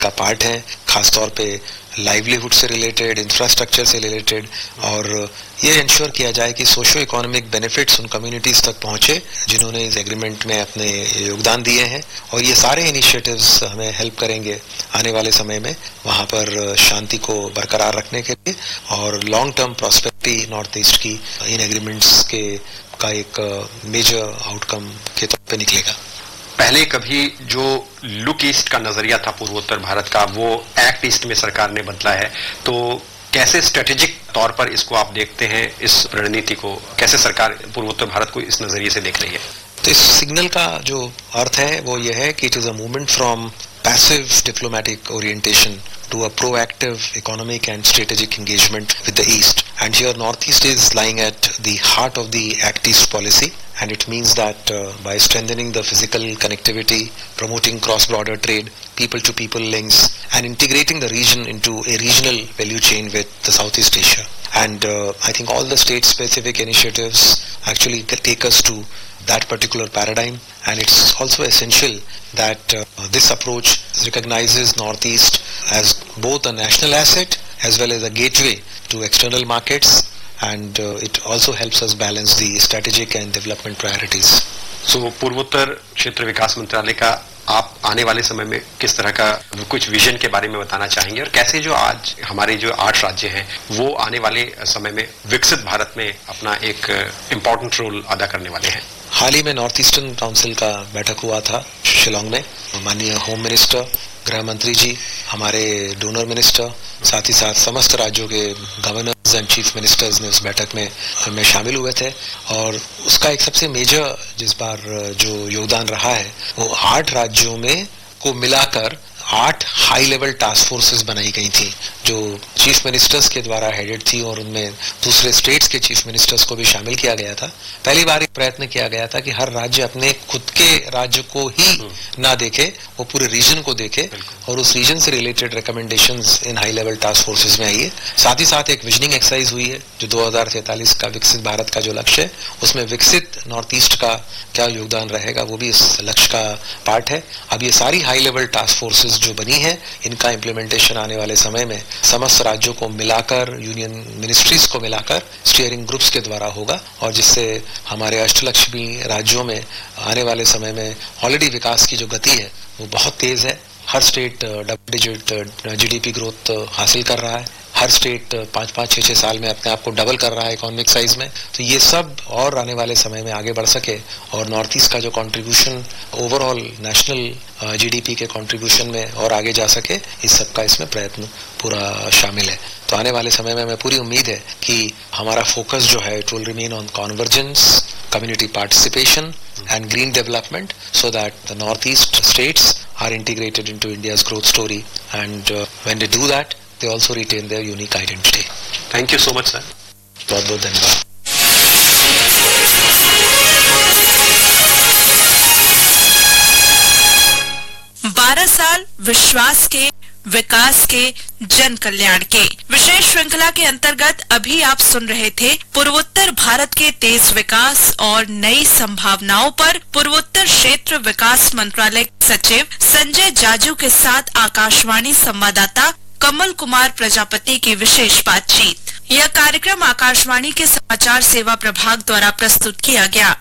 का पार्ट हैं, खासतौर पे लाइवलीहुड से रिलेटेड, इंफ्रास्ट्रक्चर से रिलेटेड, और ये इंश्योर किया जाए कि सोशो इकोनॉमिक बेनिफिट्स उन कम्युनिटीज तक पहुंचे जिन्होंने इस एग्रीमेंट में अपने योगदान दिए हैं। और ये सारे इनिशिएटिव्स हमें हेल्प करेंगे आने वाले समय में वहाँ पर शांति को बरकरार रखने के लिए, और long term prosperity north east की इन एग्रीमेंट्स के का एक मेजर आउटकम के तौर पे निकलेगा। पहले कभी जो लुक ईस्ट का नजरिया था पूर्वोत्तर भारत का, वो एक्ट ईस्ट में सरकार ने बदला है, तो कैसे स्ट्रेटेजिक तौर पर इसको आप देखते हैं, इस रणनीति को कैसे सरकार पूर्वोत्तर भारत को इस नजरिए से देख रही है? तो इस सिग्नल का जो अर्थ है वो ये है कि it is a movement from passive diplomatic orientation to a proactive economic and strategic engagement with the East. And here Northeast is lying at the heart of the Act East policy, and it means that by strengthening the physical connectivity, promoting cross-border trade, people-to-people links, and integrating the region into a regional value chain with the Southeast Asia. And I think all the state-specific initiatives actually take us to that particular paradigm, and it's also essential that this approach recognizes Northeast as both a national asset as well as a gateway to external markets, and it also helps us balance the strategic and development priorities. So पूर्वोत्तर क्षेत्र विकास मंत्रालय का आप आने वाले समय में किस तरह का कुछ विजन के बारे में बताना चाहेंगे, और कैसे जो आज हमारे जो 8 राज्य हैं वो आने वाले समय में विकसित भारत में अपना एक इम्पोर्टेंट रोल अदा करने वाले हैं? हाल ही में नॉर्थ ईस्टर्न काउंसिल का बैठक हुआ था शिलोंग में। माननीय होम मिनिस्टर, गृह मंत्री जी, हमारे डोनर मिनिस्टर, साथ ही साथ समस्त राज्यों के गवर्नर्स एंड चीफ मिनिस्टर्स ने उस बैठक में शामिल हुए थे। और उसका एक सबसे मेजर जिस बार जो योगदान रहा है वो 8 राज्यों में को मिलाकर 8 हाई लेवल टास्क फोर्सेस बनाई गई थी जो चीफ मिनिस्टर्स के द्वारा हेडेड थी, और उनमें दूसरे स्टेट्स के चीफ मिनिस्टर्स को भी शामिल किया गया था। पहली बार एक प्रयत्न किया गया था कि हर राज्य अपने खुद के राज्य को ही ना देखे, वो पूरे रीजन को देखे, और उस रीजन से रिलेटेड रिकमेंडेशंस इन हाई लेवल टास्क फोर्सेस में आई है। साथ ही साथ एक विजनिंग एक्सरसाइज हुई है जो 2043 का विकसित भारत का जो लक्ष्य है उसमें विकसित नॉर्थ ईस्ट का क्या योगदान रहेगा वो भी इस लक्ष्य का पार्ट है। अब ये सारी हाई लेवल टास्क फोर्सेस जो बनी है इनका इम्प्लीमेंटेशन आने वाले समय में समस्त राज्यों को मिलाकर, यूनियन मिनिस्ट्रीज को मिलाकर स्टीयरिंग ग्रुप्स के द्वारा होगा, और जिससे हमारे अष्टलक्ष्मी राज्यों में आने वाले समय में ऑलरेडी विकास की जो गति है वो बहुत तेज है। हर state double digit GDP growth हासिल कर रहा है, हर स्टेट 5-5, 6-6 साल में अपने आप को डबल कर रहा है इकोनॉमिक साइज में। तो ये सब और आने वाले समय में आगे बढ़ सके, और नॉर्थ ईस्ट का जो कंट्रीब्यूशन ओवरऑल नेशनल जीडीपी के कंट्रीब्यूशन में और आगे जा सके, इस सब का इसमें प्रयत्न पूरा शामिल है। तो आने वाले समय में हमें पूरी उम्मीद है कि हमारा फोकस जो है it will remain on convergence, community participation and green development, so that the northeast states are integrated into India's growth story, and when they do that they also retain their unique identity. Thank you so much sir. बहुत-बहुत धन्यवाद। 12 साल विश्वास के, विकास के, जन कल्याण के विशेष श्रृंखला के अंतर्गत अभी आप सुन रहे थे पूर्वोत्तर भारत के तेज विकास और नई संभावनाओं पर पूर्वोत्तर क्षेत्र विकास मंत्रालय सचिव संजय जाजू के साथ आकाशवाणी संवाददाता कमल कुमार प्रजापति की विशेष बातचीत। यह कार्यक्रम आकाशवाणी के समाचार सेवा प्रभाग द्वारा प्रस्तुत किया गया।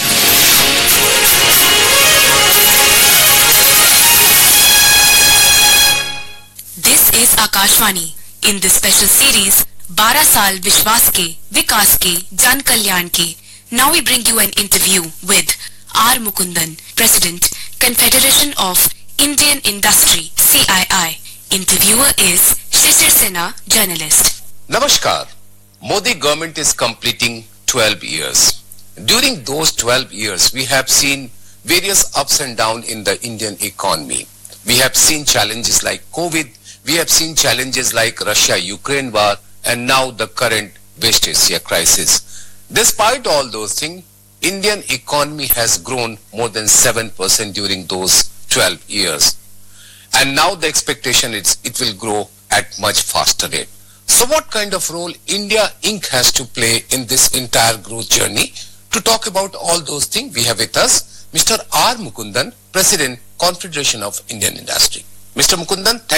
This is Akashvani. In this special series, 12 साल विश्वास के, विकास के, जन कल्याण के. Now we bring you an interview with R. Mukundan, President, Confederation of Indian Industry, CII. Interviewer is Shishir Sinha, journalist. Namaskar. Modi government is completing 12 years. During those 12 years, we have seen various ups and downs in the Indian economy. We have seen challenges like COVID. We have seen challenges like Russia-Ukraine war, and now the current West Asia crisis. Despite all those things, Indian economy has grown more than 7% during those 12 years. And now the expectation is it will grow at much faster rate. So what kind of role India Inc. has to play in this entire growth journey? To talk about all those things, we have with us Mr. R. Mukundan, President, Confederation of Indian Industry. Mr. Mukundan,